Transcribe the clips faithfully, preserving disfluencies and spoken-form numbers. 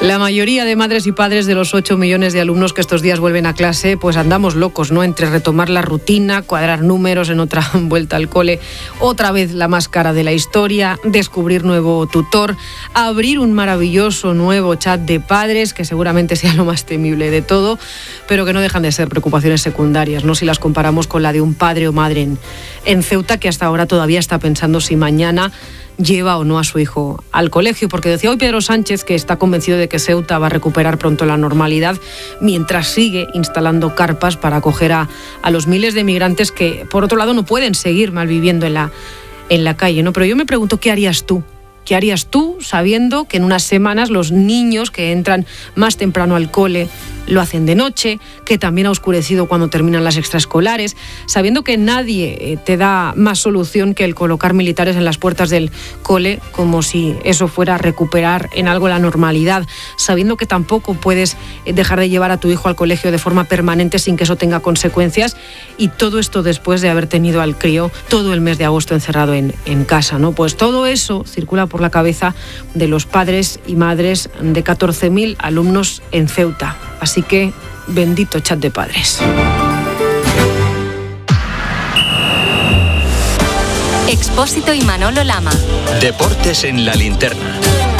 La mayoría de madres y padres de los ocho millones de alumnos que estos días vuelven a clase, pues andamos locos, ¿no? Entre retomar la rutina, cuadrar números en otra vuelta al cole, otra vez la más cara de la historia, descubrir nuevo tutor, abrir un maravilloso nuevo chat de padres, que seguramente sea lo más temible de todo, pero que no dejan de ser preocupaciones secundarias, ¿no? Si las comparamos con la de un padre o madre en, en Ceuta, que hasta ahora todavía está pensando si mañana lleva o no a su hijo al colegio, porque decía hoy Pedro Sánchez que está convencido de que Ceuta va a recuperar pronto la normalidad, mientras sigue instalando carpas para acoger a, a los miles de migrantes que, por otro lado, no pueden seguir malviviendo en la, en la calle, ¿no? Pero yo me pregunto, ¿qué harías tú? ¿Qué harías tú sabiendo que en unas semanas los niños que entran más temprano al cole lo hacen de noche, que también ha oscurecido cuando terminan las extraescolares, sabiendo que nadie te da más solución que el colocar militares en las puertas del cole, como si eso fuera a recuperar en algo la normalidad, sabiendo que tampoco puedes dejar de llevar a tu hijo al colegio de forma permanente sin que eso tenga consecuencias, y todo esto después de haber tenido al crío todo el mes de agosto encerrado en, en casa, ¿no? Pues todo eso circula por la cabeza de los padres y madres de catorce mil alumnos en Ceuta. Así que, bendito chat de padres. Expósito y Manolo Lama. Deportes en la linterna.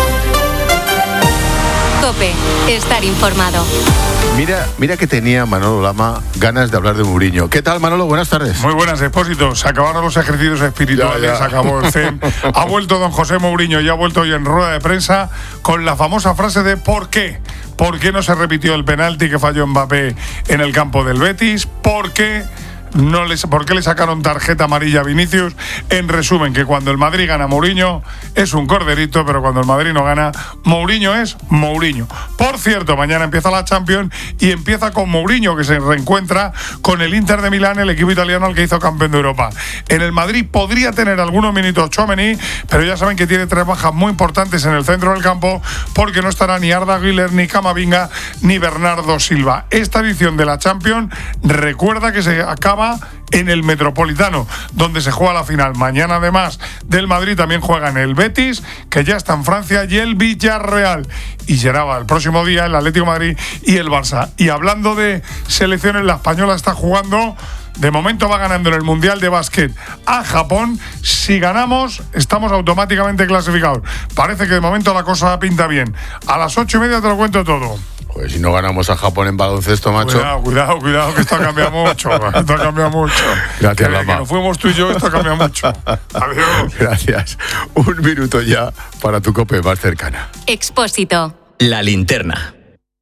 COPE, estar informado. Mira, mira que tenía Manolo Lama ganas de hablar de Mourinho. ¿Qué tal, Manolo? Buenas tardes. Muy buenas, Expósito. Se acabaron los ejercicios espirituales, Ya, ya. se acabó el zen. Ha vuelto don José Mourinho y ha vuelto hoy en rueda de prensa con la famosa frase de ¿por qué? ¿Por qué no se repitió el penalti que falló Mbappé en el campo del Betis? ¿Por qué? No les, ¿Por qué le sacaron tarjeta amarilla a Vinicius? En resumen, que cuando el Madrid gana, Mourinho es un corderito, pero cuando el Madrid no gana, Mourinho es Mourinho. Por cierto, mañana empieza la Champions y empieza con Mourinho, que se reencuentra con el Inter de Milán, el equipo italiano al que hizo campeón de Europa. En el Madrid podría tener algunos minutos Tchouaméni, pero ya saben que tiene tres bajas muy importantes en el centro del campo, porque no estará ni Arda Güler, ni Camavinga, ni Bernardo Silva. Esta edición de la Champions recuerda que se acaba en el Metropolitano, donde se juega la final. Mañana, además del Madrid, también juegan el Betis, que ya está en Francia, y el Villarreal. Y llegaba el próximo día el Atlético de Madrid y el Barça. Y hablando de selecciones, la española está jugando, de momento va ganando en el Mundial de Básquet a Japón. Si ganamos, estamos automáticamente clasificados. Parece que de momento la cosa pinta bien. A las ocho y media te lo cuento todo. Pues si no ganamos a Japón en baloncesto, macho. Cuidado, cuidado, cuidado, que esto ha cambiado mucho. Esto ha cambiado mucho. Gracias, que, Lama. que nos fuimos tú y yo, esto ha cambiado mucho. Adiós. Gracias. Un minuto ya para tu COPE más cercana. Expósito. La linterna.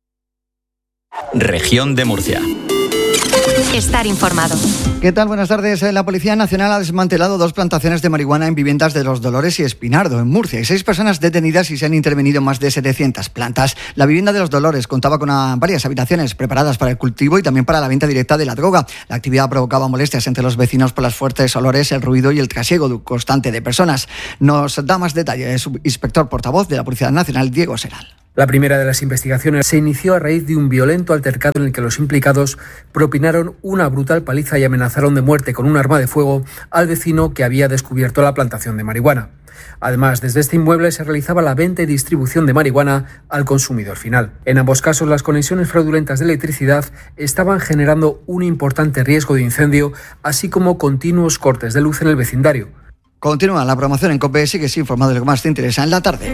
Región de Murcia. Estar informado. ¿Qué tal? Buenas tardes. La Policía Nacional ha desmantelado dos plantaciones de marihuana en viviendas de Los Dolores y Espinardo, en Murcia. Hay seis personas detenidas y se han intervenido más de setecientas plantas. La vivienda de Los Dolores contaba con una, varias habitaciones preparadas para el cultivo y también para la venta directa de la droga. La actividad provocaba molestias entre los vecinos por los fuertes olores, el ruido y el trasiego constante de personas. Nos da más detalles el subinspector portavoz de la Policía Nacional, Diego Seral. La primera de las investigaciones se inició a raíz de un violento altercado en el que los implicados propinaron una brutal paliza y amenazaron de muerte con un arma de fuego al vecino que había descubierto la plantación de marihuana. Además, desde este inmueble se realizaba la venta y distribución de marihuana al consumidor final. En ambos casos, las conexiones fraudulentas de electricidad estaban generando un importante riesgo de incendio, así como continuos cortes de luz en el vecindario. Continúa la promoción en COPE. Sigues informado de lo que más te interesa en la tarde.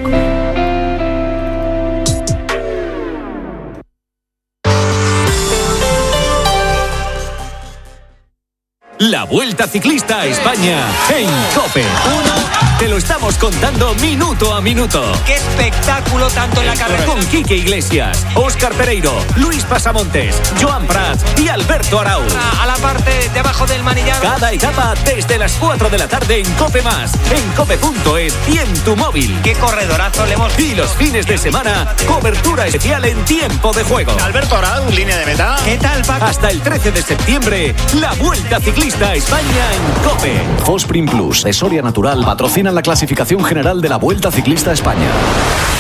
La Vuelta Ciclista a España en COPE. Te lo estamos contando minuto a minuto. ¡Qué espectáculo tanto en la carrera! Con Quique Iglesias, Óscar Pereiro, Luis Pasamontes, Joan Prats y Alberto Arau. A la parte de abajo del manillar. Cada etapa desde las cuatro de la tarde en COPE más, en cope punto es y en tu móvil. ¡Qué corredorazo le hemos... Y los fines de semana, cobertura especial en tiempo de juego. Alberto Arau, línea de meta. ¿Qué tal, Paco? Hasta el trece de septiembre, la Vuelta Ciclista a España en COPE. Fosprin Plus, de Soria Natural, patrocina la clasificación general de la Vuelta Ciclista a España.